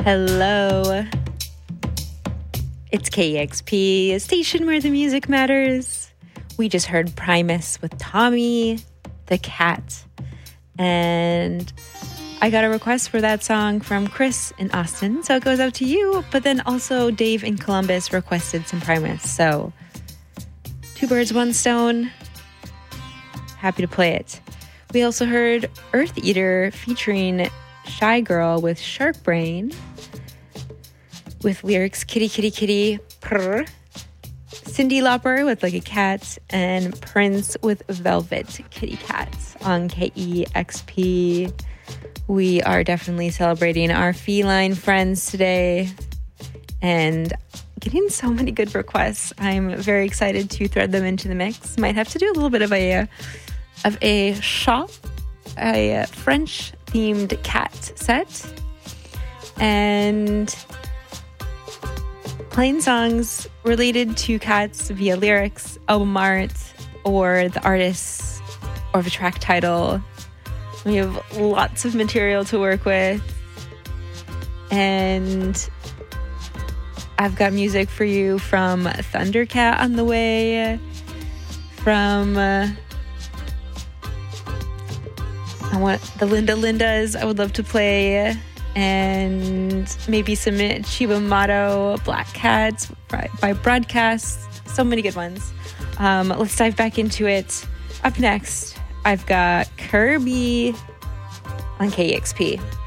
Hello. It's KEXP, a station where the music matters. We just heard Primus with Tommy the Cat. And I got a request for that song from Chris in Austin, so it goes out to you. But then also Dave in Columbus requested some Primus. So 2 birds, 1 stone. Happy to play it. We also heard Earth Eater featuring Shy Girl with Shark Brain, with lyrics kitty, kitty, kitty, purr. Cyndi Lauper with Like a Cat, and Prince with Velvet Kitty Cat on KEXP. We are definitely celebrating our feline friends today and getting so many good requests. I'm very excited to thread them into the mix. Might have to do a little bit of a chat, a French-themed cat set, and playing songs related to cats via lyrics, album art, or the artist, or the track title. We have lots of material to work with, and I've got music for you from Thundercat on the way, from I want the Linda Lindas I would love to play, and maybe some Chiba Mato Black Cats by Broadcast. So many good ones. Let's dive back into it. Up next, I've got Kirby on KEXP.